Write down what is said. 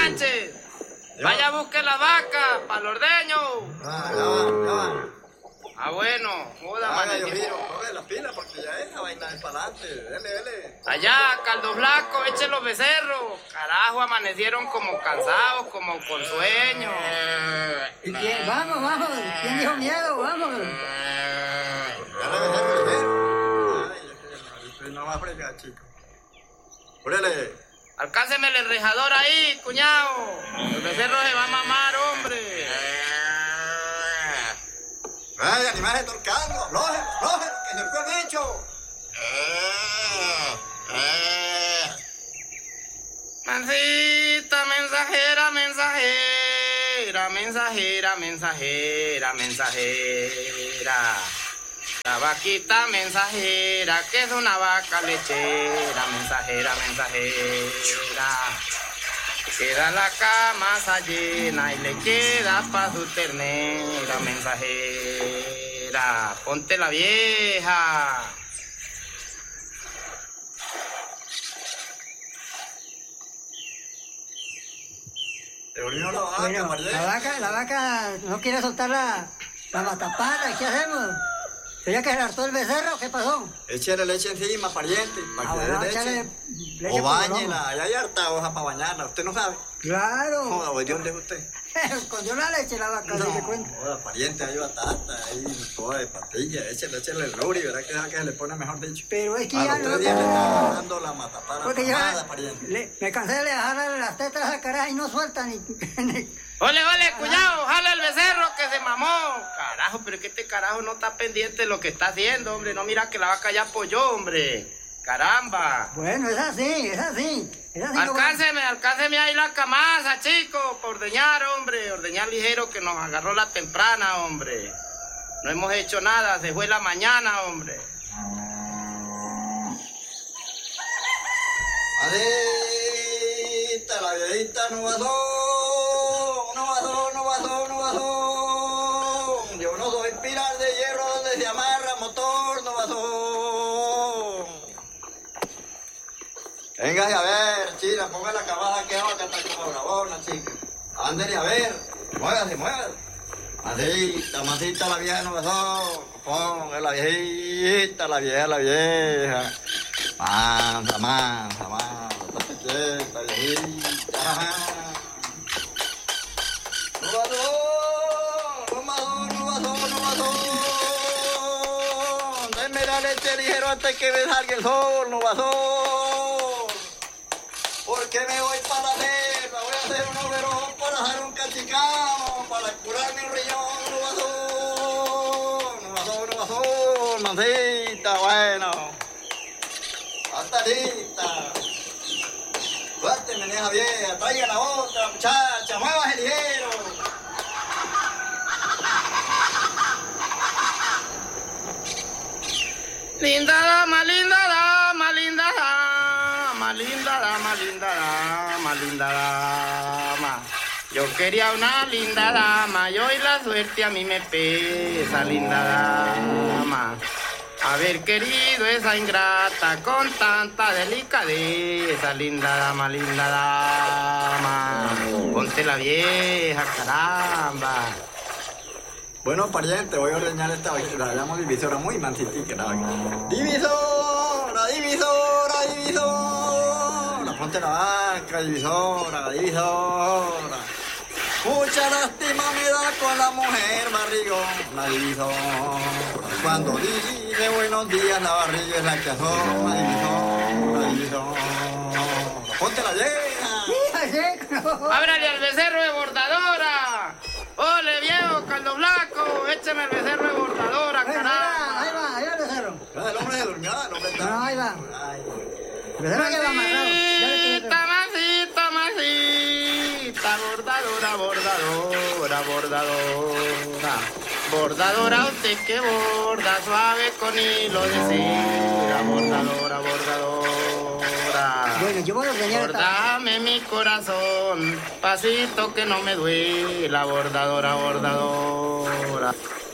Sánchez. Vaya a buscar la vaca para el ordeño. Ya va. Ah, bueno, joda, Yo giro, corre la pila porque ya esa vaina es para adelante. Dele. Allá, Caldo Blanco, eche los becerros. Carajo, amanecieron como cansados, como con sueño. ¿Y quién? Vamos. ¿Quién dijo miedo? Vamos. Dale, becerro. Ay, no va a fregar, chico. Órale. Alcánceme el enrejador ahí, cuñado. El becerro se va a mamar, hombre. Ay, animales torcando, aflojen, que se fue el bicho. Mancita, mensajera. La vaquita mensajera, que es una vaca lechera, mensajera. Queda la camasa llena y le queda pa' su ternera, mensajera. Ponte la vieja. Se volvió la vaca, Bueno, María. la vaca no quiere soltar la matapata. ¿Qué hacemos? ¿Sería que se hartó el becerro? ¿Qué pasó? Échale leche encima, pariente, para que Bueno, dé échale leche. leche O por el báñela, lomo. allá hay harta hoja para bañarla, usted no sabe. Claro. Joda, ¿de dónde es usted? Escondió la leche la vaca, no te cuento. Joda, pariente, hay batata, hay toda de patilla, échale el luri, ¿verdad que se le pone mejor dicho? Pero es que A ya los no... 3 días le está dando la matapara Porque tomada, ya pariente. me cansé de dejarle las tetas a esa caraja y no suelta ni... Ole, cuñado, jala el becerro que se mamó. Carajo, pero es que este carajo no está pendiente de lo que está haciendo, hombre. No mira que la vaca ya apoyó, hombre. Caramba. Bueno, es así. Alcánceme ahí la camasa, chico, por ordeñar, hombre. Ordeñar ligero que nos agarró la temprana, hombre. No hemos hecho nada, se fue la mañana, hombre. Adita, la viejita no pasó. Yo no soy pilar de hierro donde se amarra motor, no pasó. Véngase a ver, chila, ponga la cabada que va a cantar como bravona, chica. Ándale a ver, muévase. Masita, la vieja no pasó. Ponga la viejita, la vieja. Mansa, estate quieta, viejita. No pasó. Denme la leche ligero antes que me salga el sol, no pasó. Porque me voy para la selva, voy a hacer un overón para hacer un cachicamo, para curarme un riñón, no pasó, mancita, bueno. Hasta lista. Suélteme, vieja vieja, traiga la otra, muchacha, muévase ligero. Linda dama. Yo quería una linda dama y hoy la suerte a mí me pesa, linda dama. Haber querido esa ingrata con tanta delicadeza, linda dama. Ponte la vieja, caramba. Bueno, pariente, voy a ordeñar esta vaca, la llamo divisora, muy mansitica la vaca. Divisora. Ponte la vaca, divisora. Mucha lástima me da con la mujer barrigón, la divisora. Cuando dice buenos días, la barriga es la que asoma, divisora. Ponte la vieja. Ábrale al becerro de bordadora. Ole, viejo, Caldo Blanco, écheme el becerro de bordadora, caramba. Ahí va el becerro. El hombre se durmió, el hombre está. No, ahí va. Ay. El becerro que va amarrado. Masita, bordadora, usted que borda suave con hilo de seda, bordadora. Bueno, yo voy a ordeñar esta. Bordame mi corazón, pasito que no me duela, bordadora.